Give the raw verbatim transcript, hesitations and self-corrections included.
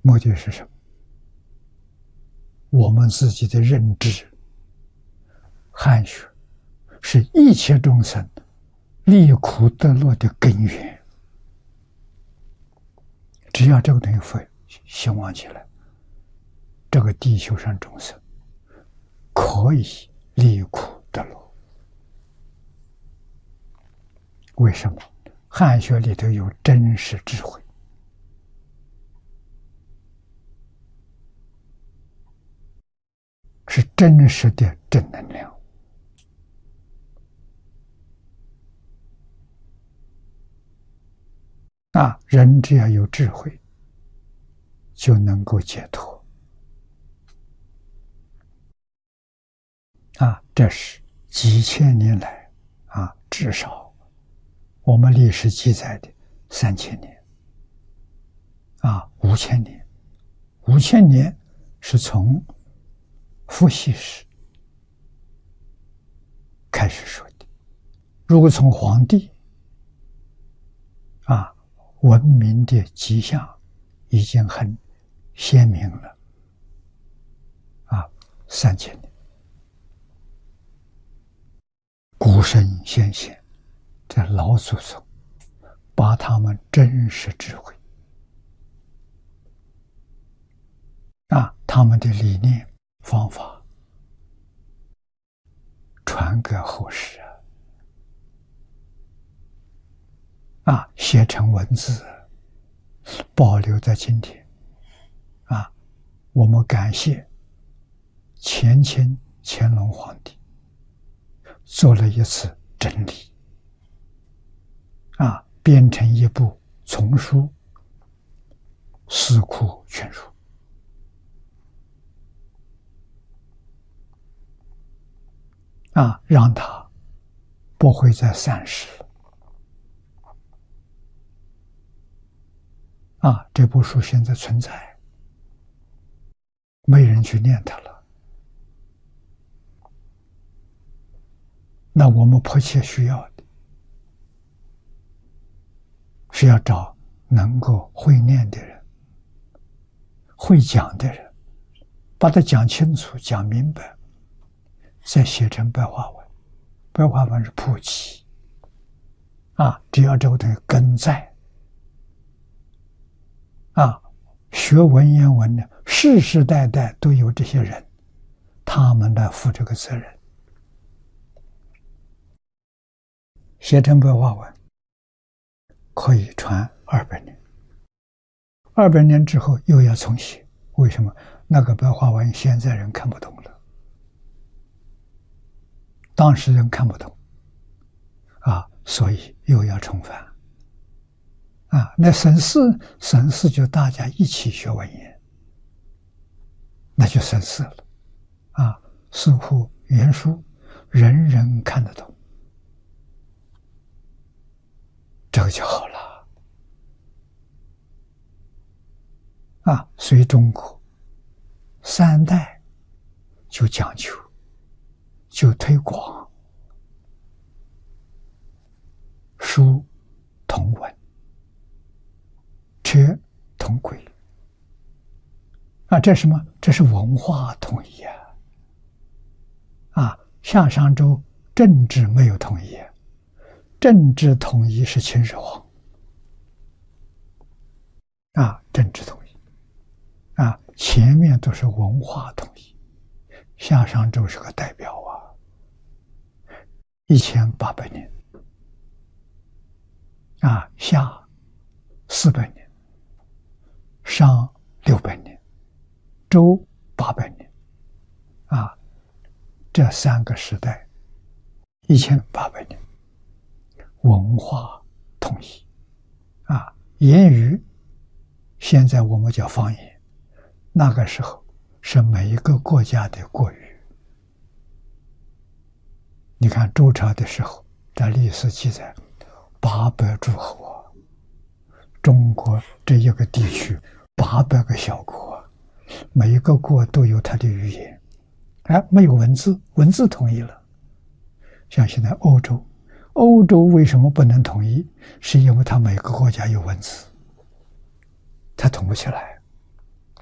目的是什么？我们自己的认知，汉学是一切众生离苦得乐的根源。只要这个东西会兴旺起来，这个地球上众生可以离苦得乐。为什么？汉学里头有真实智慧，是真实的正能量。啊，人只要有智慧，就能够解脱。啊，这是几千年来啊，至少我们历史记载的三千年，啊，五千年，五千年是从伏羲氏开始说的。如果从黄帝，啊，文明的迹象已经很鲜明了，啊，三千年，古圣先贤，这老祖宗把他们真实智慧，啊，他们的理念方法传给后世啊，啊，写成文字，保留在今天。啊，我们感谢乾清乾隆皇帝做了一次整理，啊，编成一部丛书《四库全书》，啊，让它不会再散失了。啊，这部书现在存在，没人去念它了。那我们迫切需要的是要找能够会念的人，会讲的人，把它讲清楚、讲明白，再写成白话文。白话文是普及，啊，只要这个东西根在，啊，学文言文的世世代代都有这些人，他们来负这个责任。写成白话文可以传二百年，二百年之后又要重写。为什么？那个白话文现在人看不懂了，当时人看不懂，啊，所以又要重翻。啊，那省市省市就大家一起学文言，那就省市了。啊，四库原书人人看得懂，这个就好了。啊，所以中国三代就讲究，就推广书同文，车同轨。啊，这是什么？这是文化统一啊！啊，夏商周政治没有统一，政治统一是秦始皇。啊，政治统一。啊，前面都是文化统一，夏商周是个代表啊。一千八百年，啊，夏四百年，商六百年，周八百年，啊，这三个时代，一千八百年，文化统一，啊，言语，现在我们叫方言。那个时候是每一个国家的国语。你看周朝的时候，在历史记载，八百诸侯啊，中国这一个地区八百个小国啊，每一个国都有它的语言，哎，没有文字，文字统一了。像现在欧洲，欧洲为什么不能统一？是因为它每个国家有文字，它统不起来。